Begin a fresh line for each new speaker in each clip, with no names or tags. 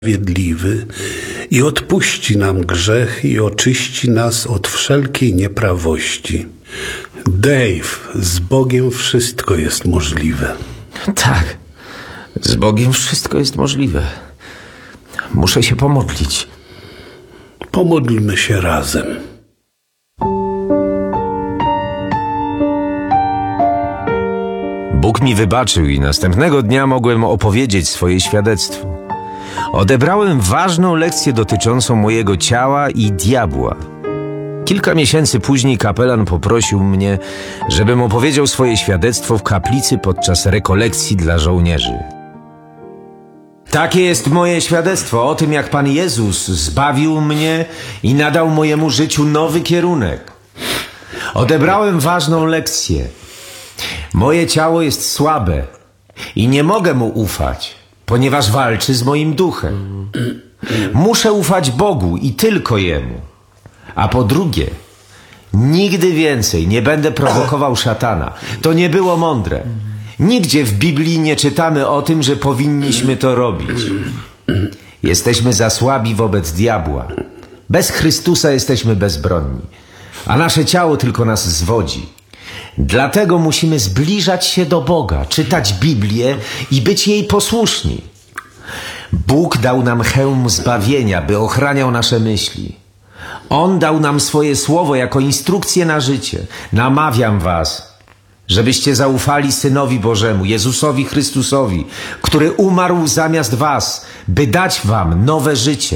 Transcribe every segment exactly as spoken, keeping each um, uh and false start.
sprawiedliwy i odpuści nam grzech i oczyści nas od wszelkiej nieprawości. Dave, z Bogiem wszystko jest możliwe.
Tak, z Bogiem wszystko jest możliwe. Muszę się pomodlić.
Pomódlmy się razem.
Bóg mi wybaczył i następnego dnia mogłem opowiedzieć swoje świadectwo. Odebrałem ważną lekcję dotyczącą mojego ciała i diabła. Kilka miesięcy później kapelan poprosił mnie, żebym opowiedział swoje świadectwo w kaplicy podczas rekolekcji dla żołnierzy. Takie jest moje świadectwo o tym, jak Pan Jezus zbawił mnie i nadał mojemu życiu nowy kierunek. Odebrałem ważną lekcję. Moje ciało jest słabe i nie mogę mu ufać, ponieważ walczy z moim duchem. Muszę ufać Bogu i tylko Jemu. A po drugie, nigdy więcej nie będę prowokował szatana. To nie było mądre. Nigdzie w Biblii nie czytamy o tym, że powinniśmy to robić. Jesteśmy za słabi wobec diabła. Bez Chrystusa jesteśmy bezbronni, a nasze ciało tylko nas zwodzi. Dlatego musimy zbliżać się do Boga, czytać Biblię i być jej posłuszni. Bóg dał nam hełm zbawienia, by ochraniał nasze myśli. On dał nam swoje słowo jako instrukcję na życie. Namawiam was, żebyście zaufali Synowi Bożemu, Jezusowi Chrystusowi, który umarł zamiast was, by dać wam nowe życie.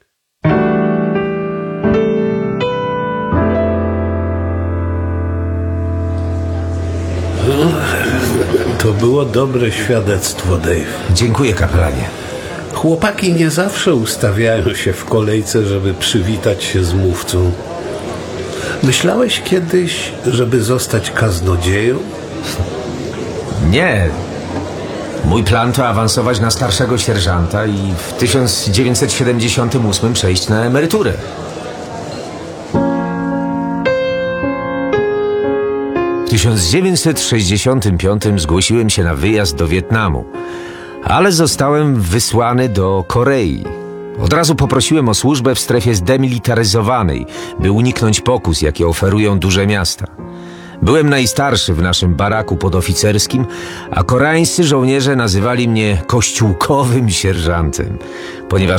To było dobre świadectwo, Dave.
Dziękuję, kapelanie.
Chłopaki nie zawsze ustawiają się w kolejce, żeby przywitać się z mówcą. Myślałeś kiedyś, żeby zostać kaznodzieją?
Nie. Mój plan to awansować na starszego sierżanta i w tysiąc dziewięćset siedemdziesiątym ósmym przejść na emeryturę. W tysiąc dziewięćset sześćdziesiątym piątym zgłosiłem się na wyjazd do Wietnamu, ale zostałem wysłany do Korei. Od razu poprosiłem o służbę w strefie zdemilitaryzowanej, by uniknąć pokus, jakie oferują duże miasta. Byłem najstarszy w naszym baraku podoficerskim, a koreańscy żołnierze nazywali mnie kościółkowym sierżantem, ponieważ